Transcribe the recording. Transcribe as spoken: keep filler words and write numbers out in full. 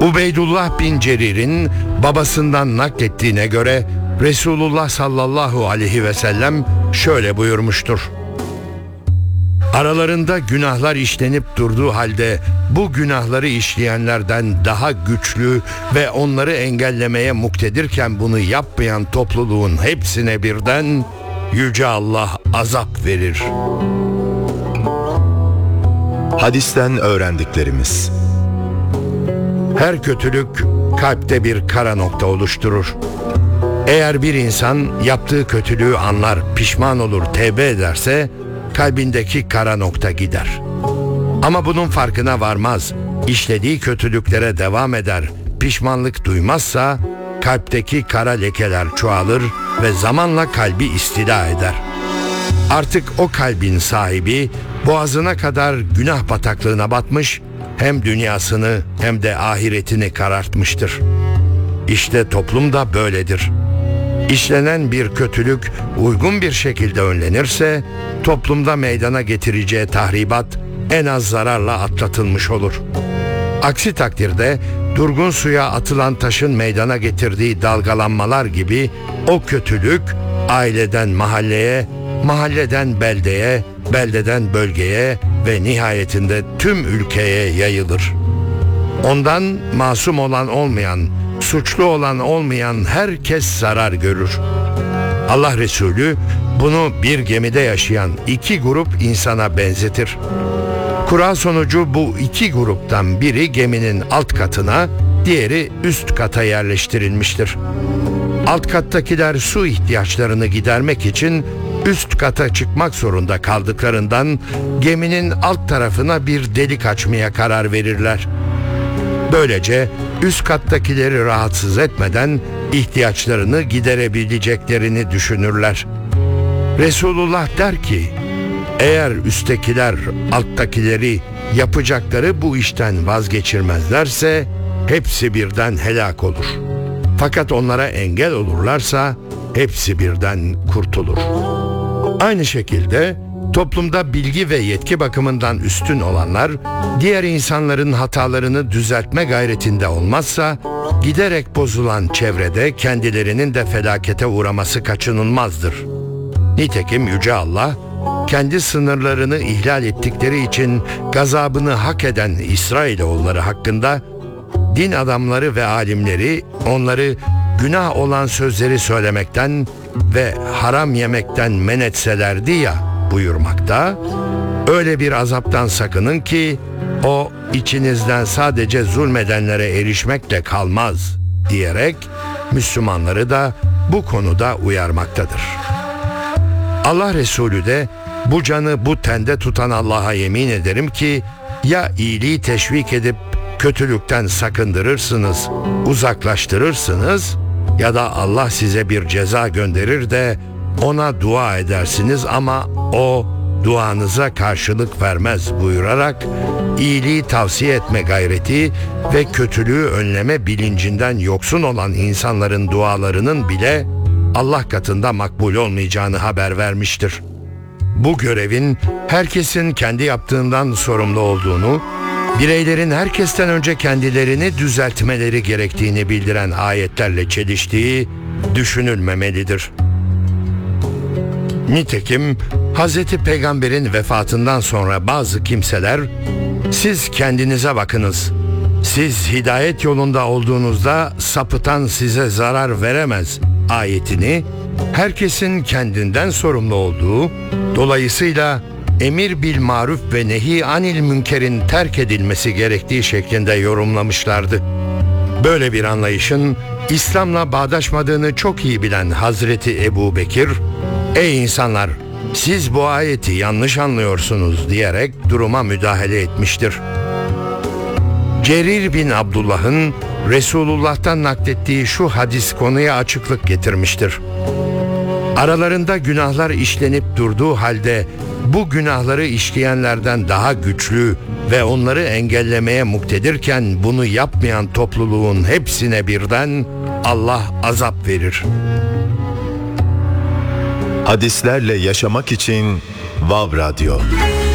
Ubeydullah bin Cerir'in babasından naklettiğine göre Resulullah sallallahu aleyhi ve sellem şöyle buyurmuştur: aralarında günahlar işlenip durduğu halde bu günahları işleyenlerden daha güçlü ve onları engellemeye muktedirken bunu yapmayan topluluğun hepsine birden Yüce Allah azap verir. Hadisten öğrendiklerimiz: Her kötülük kalpte bir kara nokta oluşturur. Eğer bir insan yaptığı kötülüğü anlar, pişman olur, tevbe ederse kalbindeki kara nokta gider. Ama bunun farkına varmaz, işlediği kötülüklere devam eder, pişmanlık duymazsa kalpteki kara lekeler çoğalır ve zamanla kalbi istila eder. Artık o kalbin sahibi boğazına kadar günah bataklığına batmış, hem dünyasını hem de ahiretini karartmıştır. İşte toplum da böyledir. İşlenen bir kötülük uygun bir şekilde önlenirse toplumda meydana getireceği tahribat en az zararla atlatılmış olur. Aksi takdirde durgun suya atılan taşın meydana getirdiği dalgalanmalar gibi o kötülük aileden mahalleye, mahalleden beldeye, beldeden bölgeye ve nihayetinde tüm ülkeye yayılır. Ondan masum olan olmayan, suçlu olan olmayan herkes zarar görür. Allah Resulü bunu bir gemide yaşayan iki grup insana benzetir. Kura sonucu bu iki gruptan biri geminin alt katına, diğeri üst kata yerleştirilmiştir. Alt kattakiler su ihtiyaçlarını gidermek için üst kata çıkmak zorunda kaldıklarından geminin alt tarafına bir delik açmaya karar verirler. Böylece üst kattakileri rahatsız etmeden ihtiyaçlarını giderebileceklerini düşünürler. Resulullah der ki, eğer üsttekiler alttakileri yapacakları bu işten vazgeçirmezlerse hepsi birden helak olur. Fakat onlara engel olurlarsa hepsi birden kurtulur. Aynı şekilde toplumda bilgi ve yetki bakımından üstün olanlar diğer insanların hatalarını düzeltme gayretinde olmazsa giderek bozulan çevrede kendilerinin de felakete uğraması kaçınılmazdır. Nitekim Yüce Allah kendi sınırlarını ihlal ettikleri için gazabını hak eden İsrailoğulları hakkında din adamları ve alimleri onları günah olan sözleri söylemekten ve haram yemekten men etselerdi ya buyurmakta, öyle bir azaptan sakının ki o içinizden sadece zulmedenlere erişmekle kalmaz diyerek Müslümanları da bu konuda uyarmaktadır. Allah Resulü de bu canı bu tende tutan Allah'a yemin ederim ki ya iyiliği teşvik edip kötülükten sakındırırsınız, uzaklaştırırsınız ya da Allah size bir ceza gönderir de ona dua edersiniz ama o duanıza karşılık vermez buyurarak iyiliği tavsiye etme gayreti ve kötülüğü önleme bilincinden yoksun olan insanların dualarının bile Allah katında makbul olmayacağını haber vermiştir. Bu görevin herkesin kendi yaptığından sorumlu olduğunu, bireylerin herkesten önce kendilerini düzeltmeleri gerektiğini bildiren ayetlerle çeliştiği düşünülmemelidir. Nitekim Hazreti Peygamber'in vefatından sonra bazı kimseler "Siz kendinize bakınız, siz hidayet yolunda olduğunuzda sapıtan size zarar veremez" ayetini herkesin kendinden sorumlu olduğu, dolayısıyla emir bil maruf ve nehi anil münkerin terk edilmesi gerektiği şeklinde yorumlamışlardı. Böyle bir anlayışın İslam'la bağdaşmadığını çok iyi bilen Hazreti Ebu Bekir, "Ey insanlar, siz bu ayeti yanlış anlıyorsunuz" diyerek duruma müdahale etmiştir. Cerir bin Abdullah'ın Resulullah'tan naklettiği şu hadis konuya açıklık getirmiştir. Aralarında günahlar işlenip durduğu halde bu günahları işleyenlerden daha güçlü ve onları engellemeye muktedirken bunu yapmayan topluluğun hepsine birden Allah azap verir. Hadislerle yaşamak için Vav Radyo.